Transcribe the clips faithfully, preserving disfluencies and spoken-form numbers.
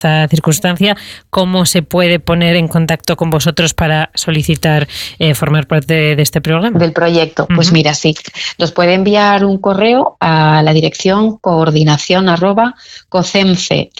esta circunstancia, ¿cómo se puede poner en contacto con vosotros para solicitar eh, formar parte de, de este programa? Del proyecto. Pues uh-huh. Mira, sí, nos puede enviar un correo a la dirección coordinación arroba cocemce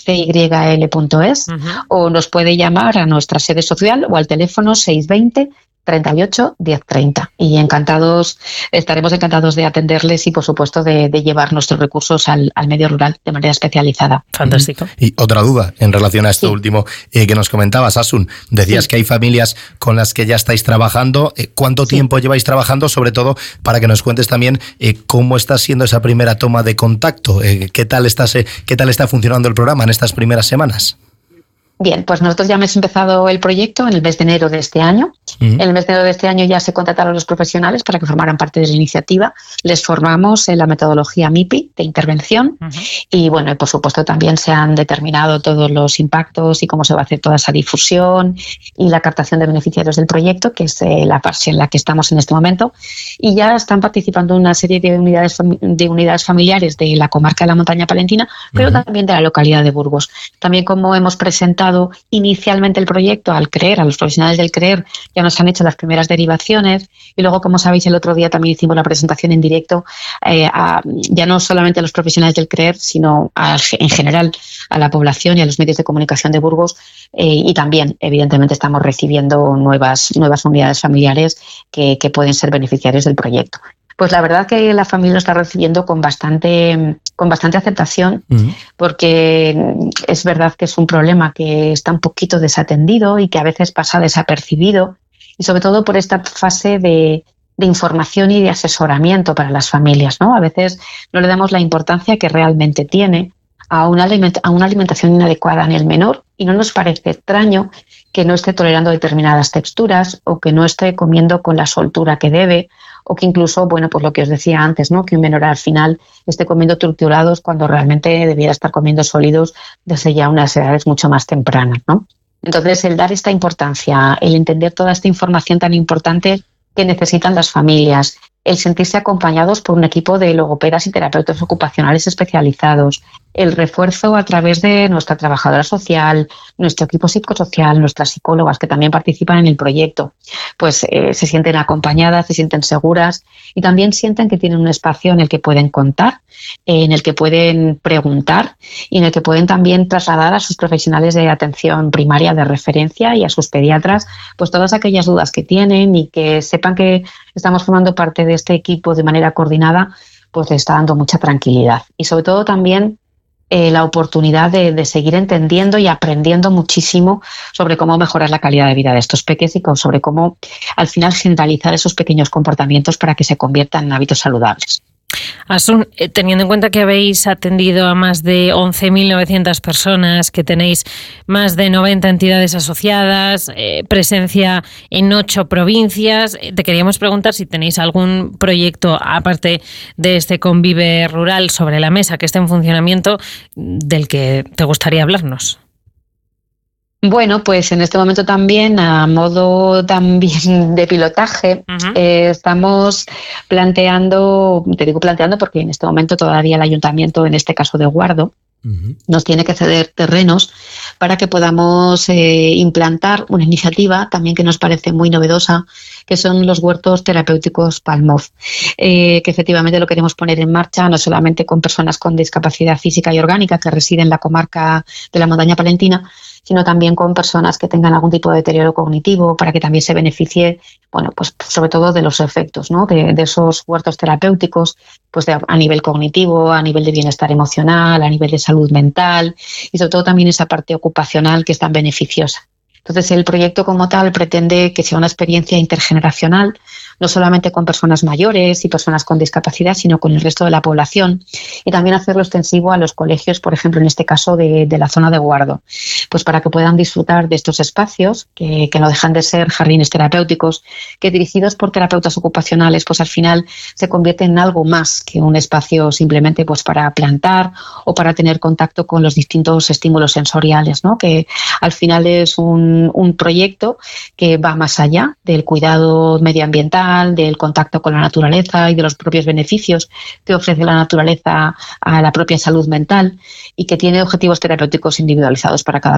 punto es uh-huh. o nos puede llamar a nuestra sede social o al teléfono seiscientos veinte treinta y ocho diez treinta y encantados, estaremos encantados de atenderles y por supuesto de, de llevar nuestros recursos al, al medio rural de manera especializada. Fantástico. Y otra duda en relación a esto sí. último eh, que nos comentabas, Asun, decías sí. que hay familias con las que ya estáis trabajando. Eh, ¿Cuánto sí. tiempo lleváis trabajando? Sobre todo para que nos cuentes también eh, cómo está siendo esa primera toma de contacto, eh, qué tal está, eh, qué tal está funcionando el programa en estas primeras semanas. Bien, pues nosotros ya hemos empezado el proyecto en el mes de enero de este año. Uh-huh. En el mes de enero de este año ya se contrataron a los profesionales para que formaran parte de la iniciativa. Les formamos en la metodología M I P I de intervención uh-huh. y, bueno, por supuesto también se han determinado todos los impactos y cómo se va a hacer toda esa difusión y la captación de beneficiarios del proyecto, que es eh, la fase en la que estamos en este momento. Y ya están participando una serie de unidades, de unidades familiares de la comarca de la Montaña Palentina, pero uh-huh. también de la localidad de Burgos. También, como hemos presentado inicialmente el proyecto al CREER, a los profesionales del CREER, ya nos han hecho las primeras derivaciones y luego, como sabéis, el otro día también hicimos la presentación en directo eh, a, ya no solamente a los profesionales del CREER, sino a, en general a la población y a los medios de comunicación de Burgos eh, y también, evidentemente, estamos recibiendo nuevas, nuevas unidades familiares que, que pueden ser beneficiarios del proyecto. Pues la verdad que la familia lo está recibiendo con bastante, con bastante aceptación, uh-huh. porque es verdad que es un problema que está un poquito desatendido y que a veces pasa desapercibido, y sobre todo por esta fase de, de información y de asesoramiento para las familias, ¿no? A veces no le damos la importancia que realmente tiene a una, aliment- a una alimentación inadecuada en el menor y no nos parece extraño que no esté tolerando determinadas texturas o que no esté comiendo con la soltura que debe, o que incluso, bueno, pues lo que os decía antes, ¿no? Que un menor al final esté comiendo triturados cuando realmente debiera estar comiendo sólidos desde ya unas edades mucho más tempranas, ¿no? Entonces, el dar esta importancia, el entender toda esta información tan importante que necesitan las familias, el sentirse acompañados por un equipo de logopedas y terapeutas ocupacionales especializados, el refuerzo a través de nuestra trabajadora social, nuestro equipo psicosocial, nuestras psicólogas que también participan en el proyecto, pues eh, se sienten acompañadas, se sienten seguras y también sienten que tienen un espacio en el que pueden contar, eh, en el que pueden preguntar y en el que pueden también trasladar a sus profesionales de atención primaria de referencia y a sus pediatras pues todas aquellas dudas que tienen, y que sepan que estamos formando parte de este equipo de manera coordinada, pues le está dando mucha tranquilidad. Y sobre todo también eh, la oportunidad de, de seguir entendiendo y aprendiendo muchísimo sobre cómo mejorar la calidad de vida de estos peques y sobre cómo al final generalizar esos pequeños comportamientos para que se conviertan en hábitos saludables. Asun, teniendo en cuenta que habéis atendido a más de once mil novecientas personas, que tenéis más de noventa entidades asociadas, eh, presencia en ocho provincias, te queríamos preguntar si tenéis algún proyecto, aparte de este Convive Rural, sobre la mesa que esté en funcionamiento, del que te gustaría hablarnos. Bueno, pues en este momento también, a modo también de pilotaje, uh-huh. eh, estamos planteando, te digo planteando porque en este momento todavía el ayuntamiento, en este caso de Guardo, uh-huh. nos tiene que ceder terrenos para que podamos eh, implantar una iniciativa también que nos parece muy novedosa, que son los huertos terapéuticos Palmoz, eh, que efectivamente lo queremos poner en marcha no solamente con personas con discapacidad física y orgánica que residen en la comarca de la Montaña Palentina, sino también con personas que tengan algún tipo de deterioro cognitivo, para que también se beneficie, bueno, pues sobre todo de los efectos, ¿no? de, de esos huertos terapéuticos, pues de, a nivel cognitivo, a nivel de bienestar emocional, a nivel de salud mental y sobre todo también esa parte ocupacional que es tan beneficiosa. Entonces, el proyecto como tal pretende que sea una experiencia intergeneracional, no solamente con personas mayores y personas con discapacidad, sino con el resto de la población, y también hacerlo extensivo a los colegios, por ejemplo, en este caso de, de la zona de Guardo, pues para que puedan disfrutar de estos espacios que, que no dejan de ser jardines terapéuticos, que dirigidos por terapeutas ocupacionales, pues al final se convierten en algo más que un espacio simplemente pues para plantar o para tener contacto con los distintos estímulos sensoriales, ¿no? Que al final es un, un proyecto que va más allá del cuidado medioambiental, del contacto con la naturaleza y de los propios beneficios que ofrece la naturaleza a la propia salud mental, y que tiene objetivos terapéuticos individualizados para cada